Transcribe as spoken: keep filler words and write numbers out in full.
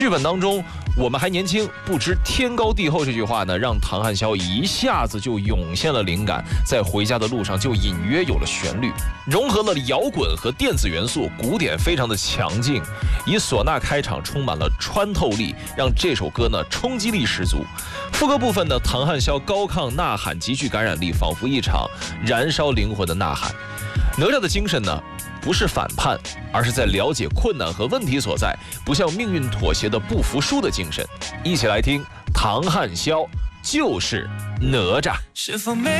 剧本当中，我们还年轻，不知天高地厚这句话呢，让唐汉霄一下子就涌现了灵感，在回家的路上就隐约有了旋律，融合了摇滚和电子元素，鼓点非常的强劲，以唢呐开场，充满了穿透力，让这首歌呢冲击力十足。副歌部分呢，唐汉霄高亢呐喊极具感染力，仿佛一场燃烧灵魂的呐喊。哪吒的精神呢，不是反叛，而是在了解困难和问题所在，不向命运妥协的不服输的精神。一起来听唐汉霄就是哪吒。是否没